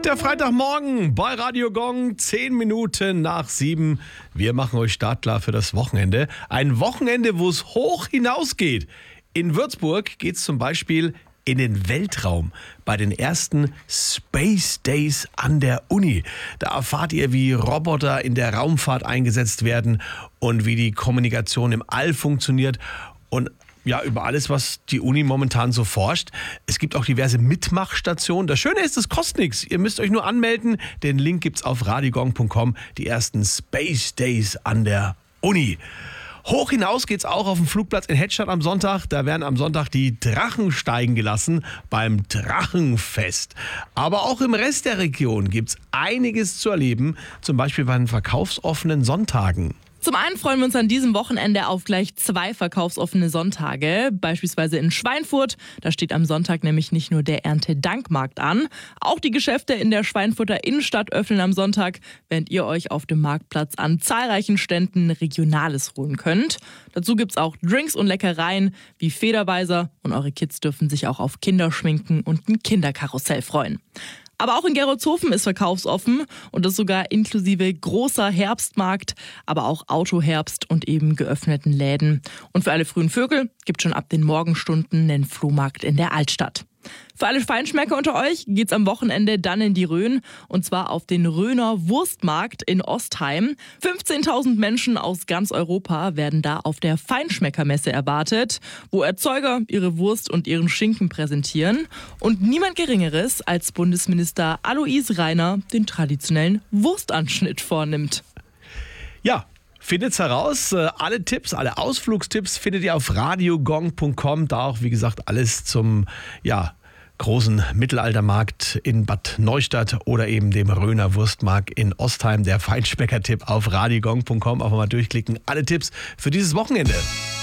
Der Freitagmorgen bei Radio Gong, 10 Minuten nach 7. Wir machen euch startklar für das Wochenende. Ein Wochenende, wo es hoch hinausgeht. In Würzburg geht es zum Beispiel in den Weltraum bei den ersten Space Days an der Uni. Da erfahrt ihr, wie Roboter in der Raumfahrt eingesetzt werden und wie die Kommunikation im All funktioniert und ja, über alles, was die Uni momentan so forscht. Es gibt auch diverse Mitmachstationen. Das Schöne ist, es kostet nichts. Ihr müsst euch nur anmelden. Den Link gibt's auf radiogong.com. Die ersten Space Days an der Uni. Hoch hinaus geht's auch auf dem Flugplatz in Hedstadt am Sonntag. Da werden am Sonntag die Drachen steigen gelassen beim Drachenfest. Aber auch im Rest der Region gibt's einiges zu erleben. Zum Beispiel bei den verkaufsoffenen Sonntagen. Zum einen freuen wir uns an diesem Wochenende auf gleich 2 verkaufsoffene Sonntage, beispielsweise in Schweinfurt. Da steht am Sonntag nämlich nicht nur der Erntedankmarkt an, auch die Geschäfte in der Schweinfurter Innenstadt öffnen am Sonntag, während ihr euch auf dem Marktplatz an zahlreichen Ständen Regionales holen könnt. Dazu gibt's auch Drinks und Leckereien wie Federweiser und eure Kids dürfen sich auch auf Kinderschminken und ein Kinderkarussell freuen. Aber auch in Gerolzhofen ist verkaufsoffen und das sogar inklusive großer Herbstmarkt, aber auch Autoherbst und eben geöffneten Läden. Und für alle frühen Vögel gibt schon ab den Morgenstunden einen Flohmarkt in der Altstadt. Für alle Feinschmecker unter euch geht's am Wochenende dann in die Rhön und zwar auf den Rhöner Wurstmarkt in Ostheim. 15.000 Menschen aus ganz Europa werden da auf der Feinschmeckermesse erwartet, wo Erzeuger ihre Wurst und ihren Schinken präsentieren und niemand Geringeres als Bundesminister Alois Rainer den traditionellen Wurstanschnitt vornimmt. Ja. Findet's heraus. Alle Tipps, alle Ausflugstipps findet ihr auf radiogong.com. Da auch, wie gesagt, alles zum großen Mittelaltermarkt in Bad Neustadt oder eben dem Rhöner Wurstmarkt in Ostheim. Der Feinschmecker-Tipp auf radiogong.com. Einfach mal durchklicken. Alle Tipps für dieses Wochenende.